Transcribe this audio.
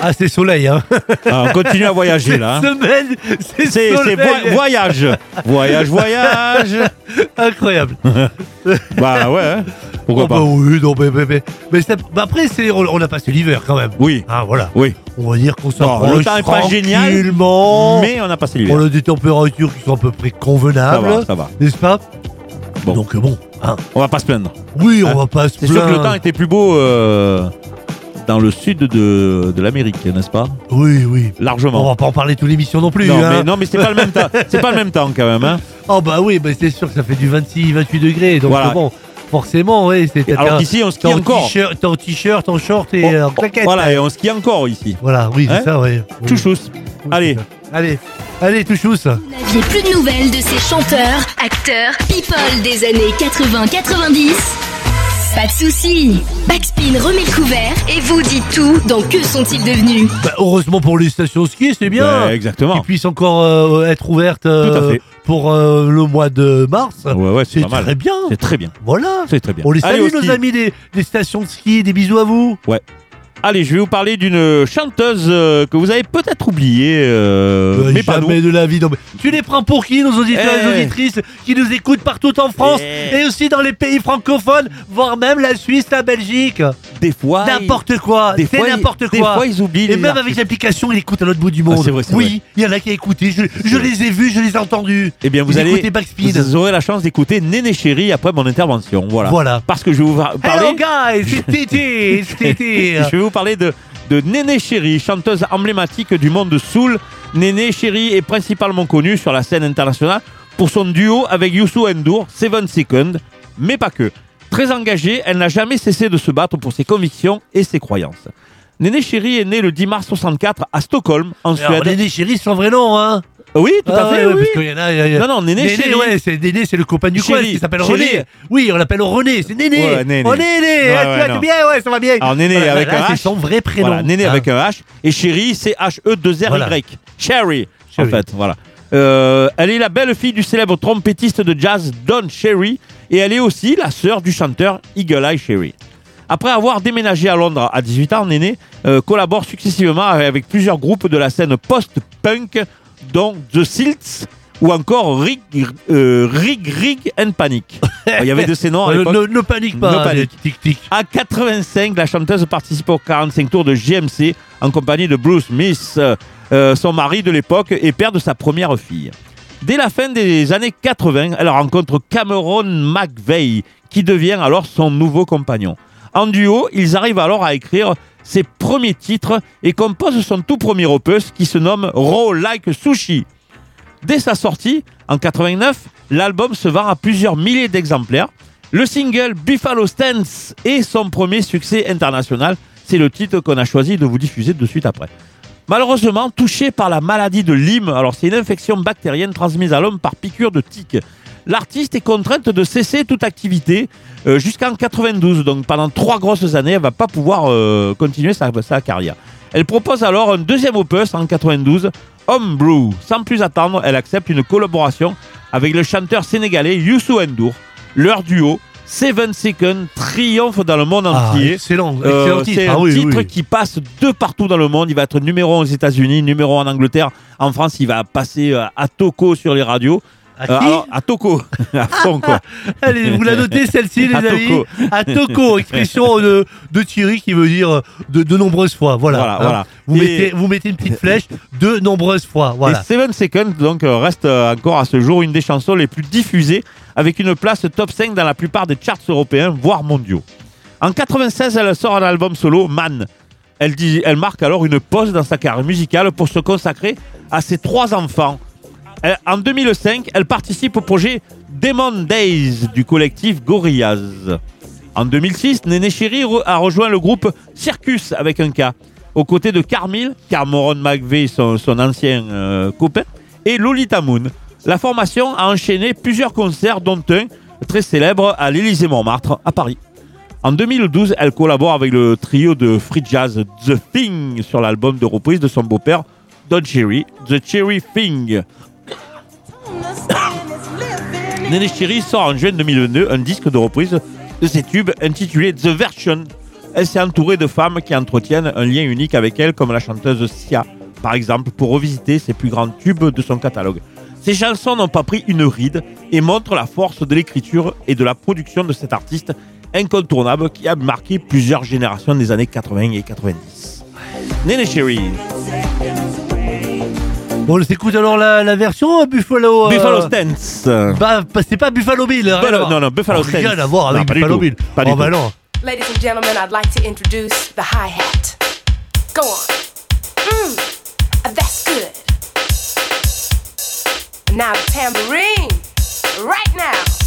Ah, c'est soleil, hein. Ah, on continue à voyager, là. Hein. Semaine, c'est C'est soleil. voyage. Voyage. Incroyable. Bah ouais, hein. Pourquoi Bah pas. oui, non, mais après, on a passé l'hiver quand même. Oui. Ah, voilà. Oui. On va dire qu'on Non, s'approche le temps est pas génial, tranquillement. mais on a passé l'hiver. On a des températures qui sont à peu près convenables. Ça va. N'est-ce pas? Bon. Donc bon, hein. On va pas se plaindre. Oui, Hein. on va pas se C'est plaindre. sûr que le temps était plus beau dans le sud de l'Amérique, n'est-ce pas? Oui, oui. Largement. On va pas en parler toute l'émission non plus. Non, hein. mais c'est pas le même temps. C'est pas le même temps quand même. Hein. Oh bah oui, bah c'est sûr que ça fait du 26, 28 degrés. Donc Voilà. bon, forcément, oui. C'est Alors qu'ici, on skie t'es en encore. T'es en t-shirt, en short et en claquette. Voilà, et on skie encore ici. Voilà, oui, c'est Hein ça, oui. Chouchous. Allez. Allez, touchous. Vous n'aviez plus de nouvelles de ces chanteurs, acteurs, people des années 80-90? Pas de soucis, Backspin remet le couvert et vous dit tout dans Que sont-ils devenus? Bah, heureusement pour les stations ski, c'est bien. Ouais, exactement. Qu'ils puissent encore être ouvertes à fait. pour le mois de mars. Ouais, c'est C'est pas mal. très bien. C'est très bien. Voilà. C'est très bien. On les Allez, salue, au ski. nos amis des stations de ski. Des bisous à vous. Ouais. Allez, je vais vous parler d'une chanteuse que vous avez peut-être oubliée, mais pas nous. Jamais de la vie. Non, mais tu les prends pour qui, nos auditeurs et nos auditrices qui nous écoutent partout en France et aussi dans les pays francophones, voire même la Suisse, la Belgique. Des fois, N'importe quoi. des C'est fois, n'importe quoi. Des fois, ils oublient. Et les même artistes. avec l'application, ils écoutent à l'autre bout du monde. Ah, c'est vrai, c'est oui, vrai. il y en a qui a écouté. Je les ai vus, je les ai entendus. Eh bien, vous Backspin. vous aurez la chance d'écouter Néné Chéri après mon intervention. Voilà. Parce que je vais vous parler. Hello guys, c'est Titi, c'est Titi. Je vais vous parler de Néné Chéri, chanteuse emblématique du monde de soul. Néné Chéri est principalement connue sur la scène internationale pour son duo avec Youssou N'Dour, 7 Seconds, mais pas que. Très engagée, elle n'a jamais cessé de se battre pour ses convictions et ses croyances. Néné Chéri est née le 10 mars 64 à Stockholm, en Alors, Suède. Néné Chéri, c'est son vrai nom, hein. Oui, tout à fait. ouais, oui. parce qu'il y en a. Non, Néné Chéri. Ouais, Néné, c'est le copain du coin, Chéri. qui s'appelle Chéri. René. Oui, on l'appelle René, c'est Néné. Ouais, Néné. Oh, Néné, Ouais, tu vas non. bien, ouais, ça va bien. Alors, Néné Voilà, avec là, un c'est H. son vrai prénom. Voilà, Néné hein. avec un H. Et Chéri, c'est H-E-2-R-Y. Voilà. Chéri, en Chéri. fait, voilà. Elle est la belle-fille du célèbre trompettiste de jazz Don Cherry et elle est aussi la sœur du chanteur Eagle Eye Cherry. Après avoir déménagé à Londres à 18 ans, Néné collabore successivement avec plusieurs groupes de la scène post-punk, dont The Silts ou encore Rig and Panic. Il y avait de ces noms à l'époque. Ne panique pas. Ne panique. Tic-tic. À 85, la chanteuse participe aux 45 tours de JMC en compagnie de Bruce Smith, son mari de l'époque et père de sa première fille. Dès la fin des années 80, elle rencontre Cameron McVeigh, qui devient alors son nouveau compagnon. En duo, ils arrivent alors à écrire ses premiers titres et composent son tout premier opus qui se nomme Raw Like Sushi. Dès sa sortie, en 89, l'album se vend à plusieurs milliers d'exemplaires. Le single Buffalo Stance est son premier succès international. C'est le titre qu'on a choisi de vous diffuser de suite après. Malheureusement, touché par la maladie de Lyme, alors c'est une infection bactérienne transmise à l'homme par piqûre de tique. L'artiste est contrainte de cesser toute activité jusqu'en 92. Donc pendant 3 grosses années, elle ne va pas pouvoir continuer sa carrière. Elle propose alors un deuxième opus en 92, Homebrew. Sans plus attendre, elle accepte une collaboration avec le chanteur sénégalais Youssou N'Dour. Leur duo, 7 Seconds, triomphe dans le monde entier. Excellent titre. C'est un titre qui passe de partout dans le monde. Il va être numéro 1 aux États-Unis, numéro 1 en Angleterre. En France, il va passer à Toco sur les radios. À qui Alors, à Toco, à fond quoi. Allez, vous la notez celle-ci, les À amis. Toco. À Toco, expression de Thierry qui veut dire de nombreuses fois. Voilà. Vous mettez une petite flèche de nombreuses fois. Voilà. Et 7 Seconds donc, reste encore à ce jour une des chansons les plus diffusées, avec une place top 5 dans la plupart des charts européens, voire mondiaux. En 96, elle sort un album solo, Man. Elle marque alors une pause dans sa carrière musicale pour se consacrer à ses 3 enfants. En 2005, elle participe au projet Demon Days du collectif Gorillaz. En 2006, Néné Chéri a rejoint le groupe Circus avec un K, aux côtés de Cameron McVeigh, son ancien copain, et Lolita Moon. La formation a enchaîné plusieurs concerts, dont un très célèbre à l'Élysée-Montmartre, à Paris. En 2012, elle collabore avec le trio de free jazz The Thing sur l'album de reprise de son beau-père Don Cherry, The Cherry Thing. Néné Chéri sort en juin 2022 un disque de reprise de ses tubes intitulé The Version, Elle s'est entourée de femmes qui entretiennent un lien unique avec elle, comme la chanteuse Sia, par exemple, pour revisiter ses plus grands tubes de son catalogue. Ces chansons n'ont pas pris une ride et montrent la force de l'écriture et de la production de cet artiste incontournable qui a marqué plusieurs générations des années 80 et 90. Neneh Cherry. Bon, on s'écoute alors la version Buffalo... Buffalo Stance. C'est pas Buffalo Bill. Non, Buffalo Stance. Rien à voir avec Buffalo Bill. Pas du tout. Non. Ladies and gentlemen, I'd like to introduce the hi-hat. Go on. That's good. Now the tambourine. Right now.